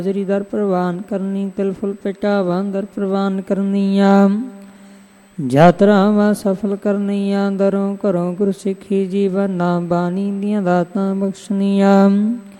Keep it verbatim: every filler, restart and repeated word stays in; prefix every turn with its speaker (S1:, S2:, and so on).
S1: ਹਾਜ਼ਰੀ ਦਰ ਪ੍ਰਵਾਨ ਕਰਨੀ, ਤਿਲ ਫੁਲ ਪਟਾਵਾਂ ਦਰ ਪ੍ਰਵਾਨ ਕਰਨੀਆਂ, ਯਾਤਰਾਵਾਂ ਸਫਲ ਕਰਨੀਆਂ, ਦਰੋਂ ਘਰੋਂ ਗੁਰਸਿੱਖੀ ਜੀਵਨ ਨਾਮ ਬਾਣੀ ਦੀਆਂ ਦਾਤਾਂ ਬਖਸ਼ਣੀਆਂ।